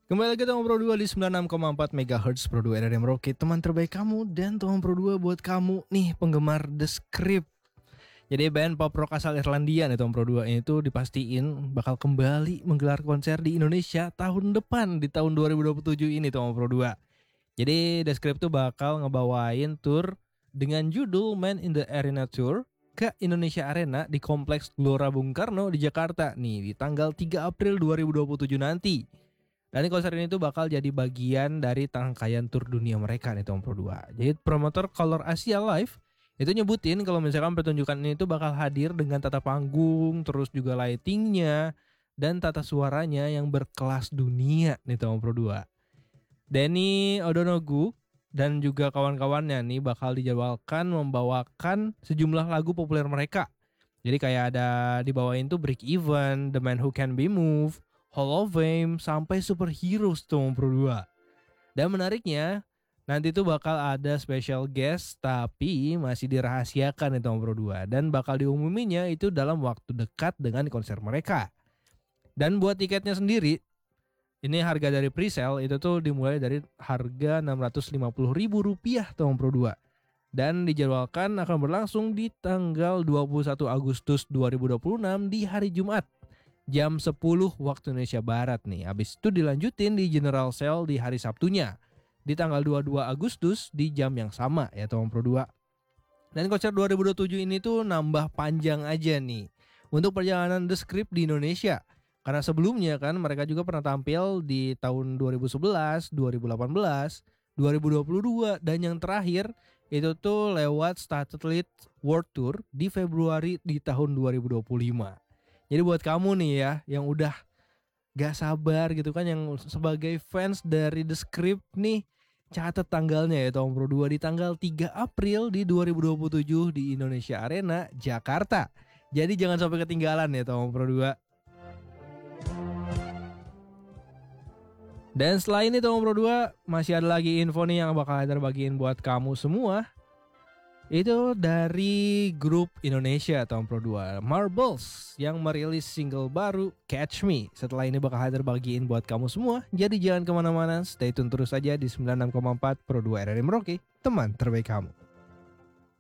Kembali lagi Tom Pro 2 di 96,4 MHz Pro 2 RRM Rocket, teman terbaik kamu. Dan Tom Pro 2 buat kamu nih penggemar The Script. Jadi band pop rock asal Irlandia nih Tom Pro 2 ini tuh dipastiin bakal kembali menggelar konser di Indonesia tahun depan, di tahun 2027 ini Tom Pro 2. Jadi The Script tuh bakal ngebawain tour dengan judul Man in the Arena Tour ke Indonesia Arena di Kompleks Gelora Bung Karno di Jakarta nih di tanggal 3 April 2027 nanti. Dan konser ini tuh bakal jadi bagian dari rangkaian tur dunia mereka nih Tom Pro 2. Jadi promotor Color Asia Live itu nyebutin kalau misalkan pertunjukan ini tuh bakal hadir dengan tata panggung, terus juga lightingnya, dan tata suaranya yang berkelas dunia nih Tom Pro 2. Danny O'Donoghue dan juga kawan-kawannya nih bakal dijadwalkan membawakan sejumlah lagu populer mereka. Jadi kayak ada dibawain tuh Break Even, The Man Who Can Be Moved, Hall of Fame, sampai Superheroes Tom Pro 2. Dan menariknya, nanti tuh bakal ada special guest tapi masih dirahasiakan nih Tom Pro 2. Dan bakal diumuminya itu dalam waktu dekat dengan konser mereka. Dan buat tiketnya sendiri, ini harga dari pre-sale itu tuh dimulai dari harga Rp650.000 Tom Pro 2. Dan dijadwalkan akan berlangsung di tanggal 21 Agustus 2026 di hari Jumat. Jam 10 waktu Indonesia Barat nih. Habis itu dilanjutin di General Sale di hari Sabtunya. Di tanggal 22 Agustus di jam yang sama ya Tom Pro 2. Dan konser 2027 ini tuh nambah panjang aja nih. Untuk perjalanan The Script di Indonesia. Karena sebelumnya kan mereka juga pernah tampil di tahun 2011, 2018, 2022. Dan yang terakhir itu tuh lewat Satellite World Tour di Februari di tahun 2025. Jadi buat kamu nih ya yang udah gak sabar gitu kan, yang sebagai fans dari The Script nih, catat tanggalnya ya Tom Pro 2 di tanggal 3 April di 2027 di Indonesia Arena, Jakarta. Jadi jangan sampai ketinggalan ya Tom Pro 2. Dan setelah ini Tom Pro 2 masih ada lagi info nih yang bakal terbagiin buat kamu semua. Itu dari grup Indonesia Tom Pro 2, Marbles, yang merilis single baru Catch Me. Setelah ini bakal terbagiin buat kamu semua. Jadi jangan kemana-mana, stay tune terus aja di 96,4 Pro 2 RRM Rocky, teman terbaik kamu.